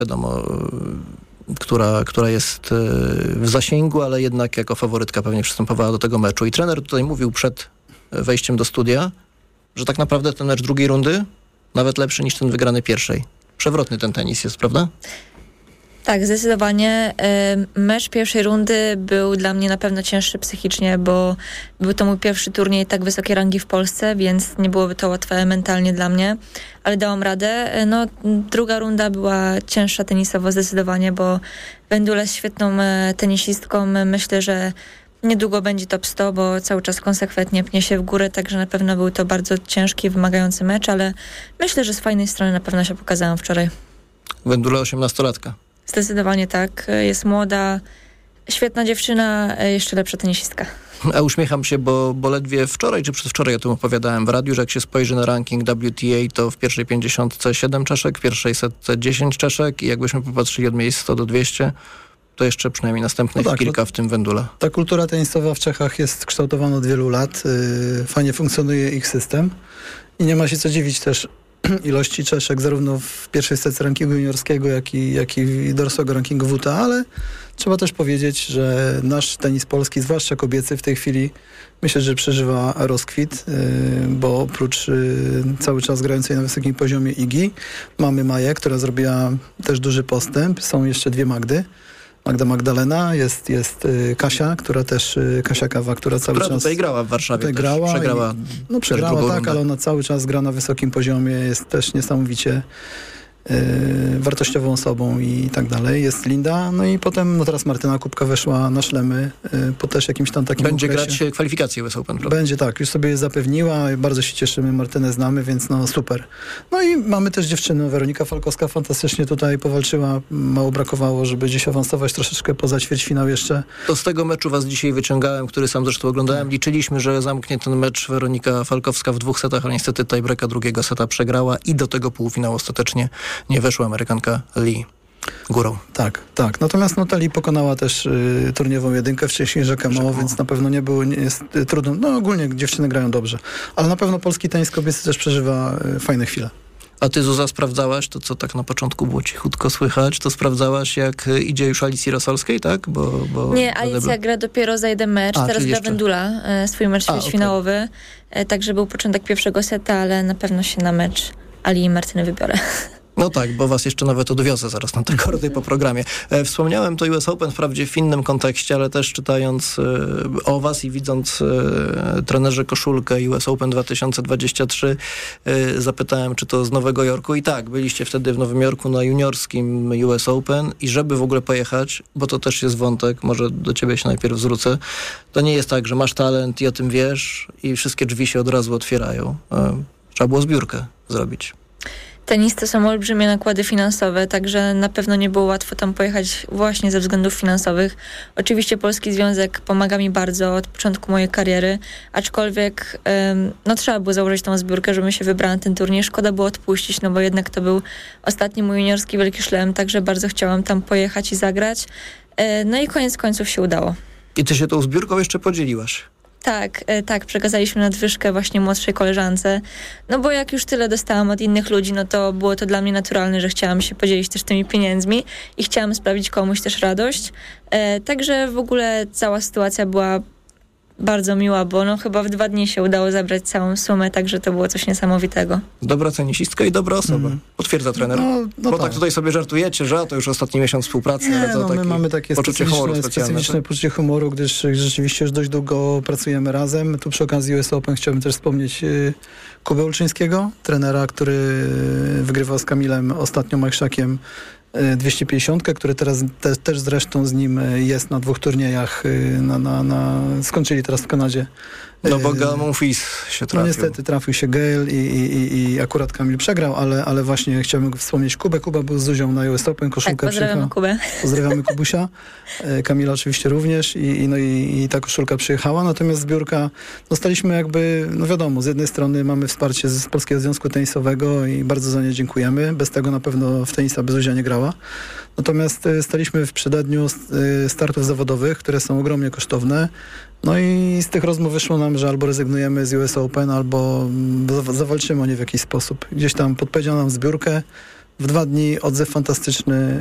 wiadomo, która jest w zasięgu, ale jednak jako faworytka pewnie przystępowała do tego meczu. I trener tutaj mówił przed wejściem do studia, że tak naprawdę ten mecz drugiej rundy nawet lepszy niż ten wygrany pierwszej. Przewrotny ten tenis jest, prawda? Tak, zdecydowanie. Mecz pierwszej rundy był dla mnie na pewno cięższy psychicznie, bo był to mój pierwszy turniej tak wysokiej rangi w Polsce, więc nie byłoby to łatwe mentalnie dla mnie, ale dałam radę. No, druga runda była cięższa tenisowo zdecydowanie, bo Wendula jest świetną tenisistką. Myślę, że niedługo będzie top 100, bo cały czas konsekwentnie pnie się w górę, także na pewno był to bardzo ciężki, wymagający mecz, ale myślę, że z fajnej strony na pewno się pokazałam wczoraj. Wendula 18-latka. Zdecydowanie tak. Jest młoda, świetna dziewczyna, jeszcze lepsza tenisistka. A uśmiecham się, bo ledwie wczoraj czy przedwczoraj o tym opowiadałem w radiu, że jak się spojrzy na ranking WTA, to w pierwszej 50 7 czeszek, w pierwszej setce 10 czeszek i jakbyśmy popatrzyli od miejsc 100 do 200, to jeszcze przynajmniej następnych kilka, w tym Wendula. Ta kultura tenisowa w Czechach jest kształtowana od wielu lat. Fajnie funkcjonuje ich system i nie ma się co dziwić też ilości czeszek, zarówno w pierwszej setce rankingu juniorskiego, jak i dorosłego rankingu WTA, ale trzeba też powiedzieć, że nasz tenis polski, zwłaszcza kobiecy, w tej chwili myślę, że przeżywa rozkwit, bo oprócz cały czas grającej na wysokim poziomie Igi, mamy Maję, która zrobiła też duży postęp. Są jeszcze dwie Magdy. Magdalena, jest Kasia, która też, Kasia Kawa, która cały czas... tutaj grała w Warszawie. Przegrała, przegrała tak, rundę. Ale ona cały czas gra na wysokim poziomie, jest też niesamowicie wartościową osobą i tak dalej. Jest Linda, no i potem, teraz Martyna Kubka weszła na szlemy po też jakimś tam takim Będzie okresie. grać kwalifikacje US Open, prawda? Będzie, tak. Już sobie je zapewniła. Bardzo się cieszymy. Martynę znamy, więc super. No i mamy też dziewczynę. Weronika Falkowska fantastycznie tutaj powalczyła. Mało brakowało, żeby gdzieś awansować troszeczkę poza ćwierćfinał jeszcze. To z tego meczu was dzisiaj wyciągałem, który sam zresztą oglądałem. Liczyliśmy, że zamknie ten mecz Weronika Falkowska w 2 setach, ale niestety tiebreaka drugiego seta przegrała i do tego półfinału ostatecznie nie weszła Amerykanka Lee górą. Tak. Natomiast Lee pokonała też turniejową jedynkę wcześniej Jacquemot, więc na pewno nie jest trudno. No ogólnie dziewczyny grają dobrze. Ale na pewno polski tenis kobiecy też przeżywa fajne chwile. A ty, Zuza, sprawdzałaś to, co tak na początku było cichutko słychać? To sprawdzałaś, jak idzie już Alicji Rosolskiej, tak? Bo nie, Alicja gra dopiero za jeden mecz. Teraz gra Wendula, swój mecz ćwierćfinałowy. Okay. Także był początek pierwszego seta, ale na pewno się na mecz Ali i Martyny wybiorę. No tak, bo was jeszcze nawet odwiozę zaraz na te kordy po programie. Wspomniałem to US Open wprawdzie w innym kontekście, ale też czytając o was i widząc trenerze koszulkę US Open 2023 zapytałem, czy to z Nowego Jorku i tak, byliście wtedy w Nowym Jorku na juniorskim US Open i żeby w ogóle pojechać, bo to też jest wątek, może do ciebie się najpierw zwrócę, to nie jest tak, że masz talent i o tym wiesz i wszystkie drzwi się od razu otwierają. Trzeba było zbiórkę zrobić. Tenis to są olbrzymie nakłady finansowe, także na pewno nie było łatwo tam pojechać właśnie ze względów finansowych. Oczywiście Polski Związek pomaga mi bardzo od początku mojej kariery, aczkolwiek trzeba było założyć tą zbiórkę, żebym się wybrała na ten turniej. Szkoda było odpuścić, bo jednak to był ostatni mój juniorski Wielki Szlem, także bardzo chciałam tam pojechać i zagrać. No i koniec końców się udało. I ty się tą zbiórką jeszcze podzieliłaś? Tak, przekazaliśmy nadwyżkę właśnie młodszej koleżance, bo jak już tyle dostałam od innych ludzi, to było to dla mnie naturalne, że chciałam się podzielić też tymi pieniędzmi i chciałam sprawić komuś też radość. Także w ogóle cała sytuacja była bardzo miła, bo chyba w 2 dni się udało zabrać całą sumę, także to było coś niesamowitego. Dobra tenisistka i dobra osoba. Potwierdza trener. Bo tak tutaj sobie żartujecie, że to już ostatni miesiąc współpracy. Nie, ale to my mamy takie specyficzne poczucie humoru, gdyż rzeczywiście już dość długo pracujemy razem. Tu przy okazji US Open chciałbym też wspomnieć Kubę Olczyńskiego, trenera, który wygrywał z Kamilem ostatnio Majszakiem 250, który teraz też zresztą z nim jest na 2 turniejach. Skończyli teraz w Kanadzie. No bo Monfils się trafił. No niestety trafił się Gale i akurat Kamil przegrał, ale właśnie chciałbym wspomnieć Kubę. Kuba był z Zuzią na US Open, koszulkę pozdrawiamy Kubę. Pozdrawiamy Kubusia. Kamila oczywiście również i ta koszulka przyjechała. Natomiast zbiórka dostaliśmy jakby, wiadomo, z jednej strony mamy wsparcie z Polskiego Związku Tenisowego i bardzo za nie dziękujemy. Bez tego na pewno w tenisa by Zuzia nie grała. Natomiast staliśmy w przededniu startów zawodowych, które są ogromnie kosztowne. No i z tych rozmów wyszło nam, że albo rezygnujemy z US Open, albo zawalczymy o nie w jakiś sposób. Gdzieś tam podpowiedziano nam zbiórkę. W 2 dni odzew fantastyczny,